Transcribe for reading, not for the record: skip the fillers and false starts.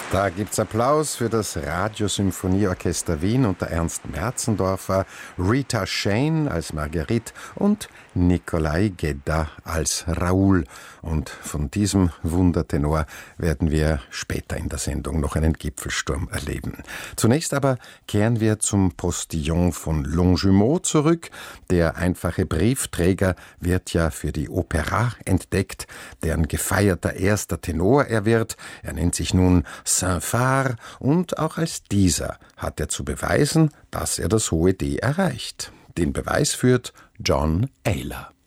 Da gibt's Applaus für das Radiosymphonieorchester Wien unter Ernst Merzendorfer, Rita Shane als Marguerite und Nikolai Gedda als Raoul. Und von diesem Wundertenor werden wir später in der Sendung noch einen Gipfelsturm erleben. Zunächst aber kehren wir zum Postillon von Longjumeau zurück. Der einfache Briefträger wird ja für die Opera entdeckt, deren gefeierter erster Tenor er wird. Er nennt sich nun Saint-Phar und auch als dieser hat er zu beweisen, dass er das hohe D erreicht. Den Beweis führt John Ayler.